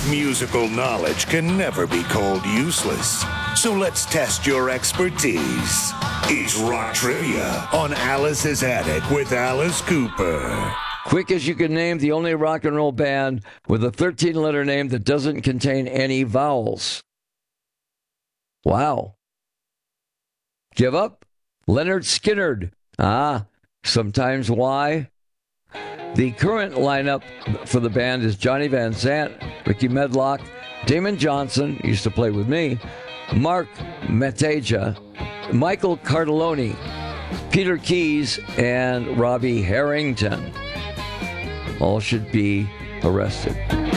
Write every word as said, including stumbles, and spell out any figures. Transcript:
musical knowledge can never be called useless. So let's test your expertise. It's Rock Trivia on Alice's Attic with Alice Cooper. Quick as you can name the only rock and roll band with a thirteen-letter name that doesn't contain any vowels. Wow. Give up? Leonard Skinner. Ah, sometimes why? The current lineup for the band is Johnny Van Zant, Ricky Medlock, Damon Johnson, used to play with me, Mark Metaja, Michael Cardelloni, Peter Keys, and Robbie Harrington. All should be arrested.